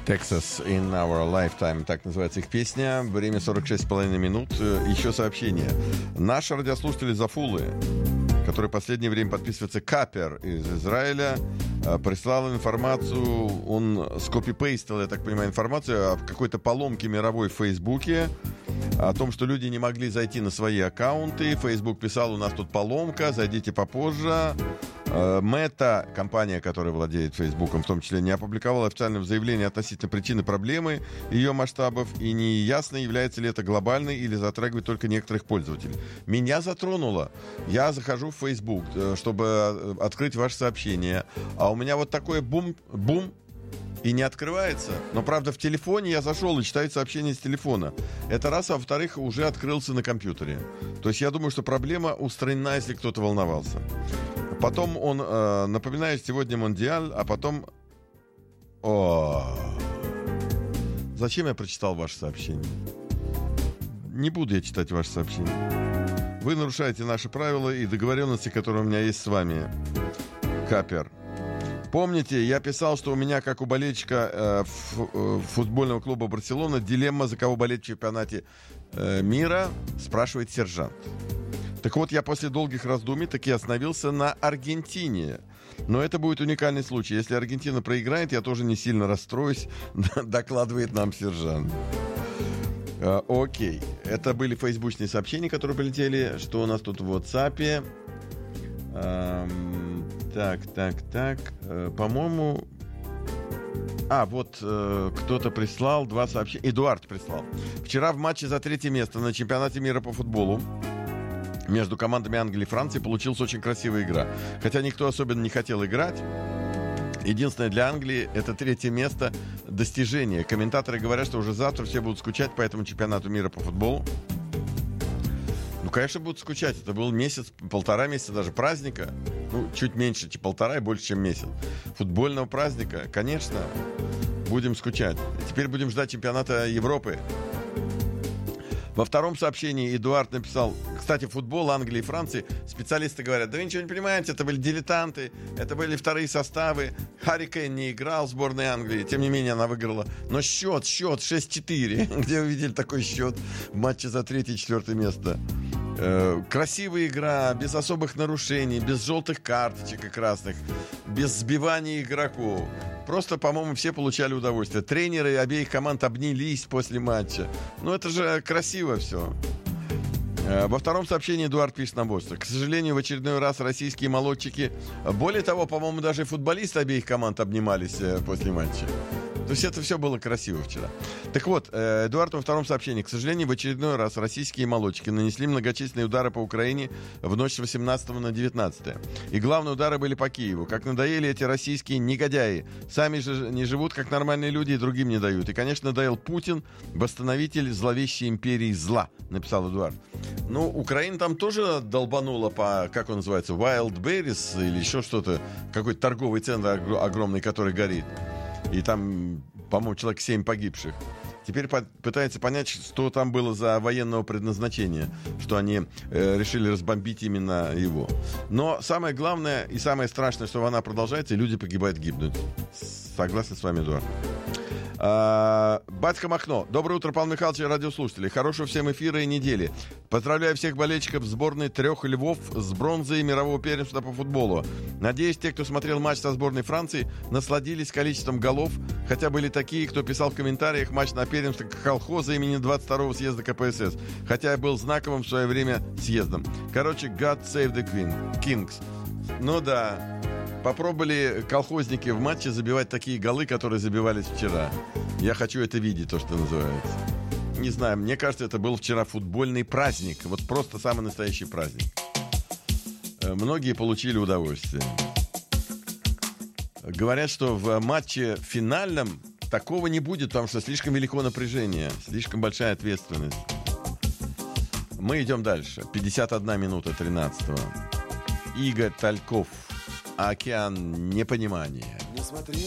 Texas in Our Lifetime, так называется их песня. Время 46,5 минут. Еще сообщение. Наш радиослушатель из Афулы, который в последнее время подписывается, Капер из Израиля, прислал информацию, он скопипейстил, я так понимаю, информацию о какой-то поломке мировой в Фейсбуке, о том, что люди не могли зайти на свои аккаунты. Facebook писал: у нас тут поломка, зайдите попозже. Мета, компания, которая владеет Фейсбуком, в том числе, не опубликовала официального заявления относительно причины проблемы, ее масштабов, и неясно, является ли это глобальной или затрагивает только некоторых пользователей. Меня затронуло. Я захожу в Фейсбук, чтобы открыть ваше сообщение, а у меня вот такое бум, и не открывается. Но, правда, в телефоне я зашел и читаю сообщение с телефона. Это раз, а во-вторых, уже открылся на компьютере. То есть я думаю, что проблема устранена, если кто-то волновался. Потом он напоминает, сегодня Мондиаль, а потом... Зачем я прочитал ваше сообщение? Не буду я читать ваше сообщение. Вы нарушаете наши правила и договоренности, которые у меня есть с вами. Капер. Помните, я писал, что у меня, как у болельщика футбольного клуба «Барселона», дилемма, за кого болеть в чемпионате мира, спрашивает сержант. Так вот, я после долгих раздумий таки остановился на Аргентине. Но это будет уникальный случай. Если Аргентина проиграет, я тоже не сильно расстроюсь, докладывает нам сержант. Окей. Это были фейсбучные сообщения, которые прилетели. Что у нас тут в WhatsApp? Так. По-моему... кто-то прислал два сообщения. Эдуард прислал. Вчера в матче за 3 место на чемпионате мира по футболу между командами Англии и Франции получилась очень красивая игра. Хотя никто особенно не хотел играть. Единственное, для Англии это 3 место достижение. Комментаторы говорят, что уже завтра все будут скучать по этому чемпионату мира по футболу. Ну, конечно, будут скучать. Это был месяц, 1,5 месяца даже праздника. Ну, чуть меньше, чем 1,5, больше, чем месяц. Футбольного праздника, конечно, будем скучать. Теперь будем ждать чемпионата Европы. Во втором сообщении Эдуард написал: кстати, футбол Англии и Франции, специалисты говорят: да вы ничего не понимаете, это были дилетанты, это были вторые составы, Харри Кейн не играл в сборной Англии, тем не менее она выиграла. Но счет 6-4, где вы видели такой счет в матче за 3-4 место? Красивая игра, без особых нарушений, без желтых карточек и красных, без сбивания игроков. Просто, по-моему, все получали удовольствие. Тренеры обеих команд обнялись после матча. Ну, это же красиво все. Во втором сообщении Эдуард пишет нам вот что. К сожалению, в очередной раз российские молодчики... Более того, по-моему, даже футболисты обеих команд обнимались после матча. То есть это все было красиво вчера. Так вот, Эдуард во втором сообщении. К сожалению, в очередной раз российские молодчики нанесли многочисленные удары по Украине в ночь с 18 на 19. И главные удары были по Киеву. Как надоели эти российские негодяи. Сами же не живут как нормальные люди и другим не дают. И, конечно, надоел Путин, восстановитель зловещей империи зла, написал Эдуард. Ну, Украина там тоже долбанула по, как он называется, Wildberries или еще что-то. Какой-то торговый центр огромный, который горит. И там, по-моему, человек 7 погибших. Теперь пытается понять, что там было за военного предназначения, что они решили разбомбить именно его. Но самое главное и самое страшное, что война продолжается, и люди погибают, гибнут. Согласен с вами, Эдуард. Батька Махно. Доброе утро, Павел Михайлович и радиослушатели. Хорошего всем эфира и недели. Поздравляю всех болельщиков сборной 3 львов с бронзой мирового первенства по футболу. Надеюсь, те, кто смотрел матч со сборной Франции, насладились количеством голов. Хотя были такие, кто писал в комментариях матч на первенство колхоза имени 22-го съезда КПСС. Хотя был знаковым в свое время съездом. Короче, God save the Kings. Ну да. Попробовали колхозники в матче забивать такие голы, которые забивались вчера. Я хочу это видеть, то, что называется. Не знаю, мне кажется, это был вчера футбольный праздник. Вот просто самый настоящий праздник. Многие получили удовольствие. Говорят, что в матче финальном такого не будет, потому что слишком велико напряжение, слишком большая ответственность. Мы идем дальше. 51 минута 13-го. Игорь Тальков. Океан непонимания. Не смотри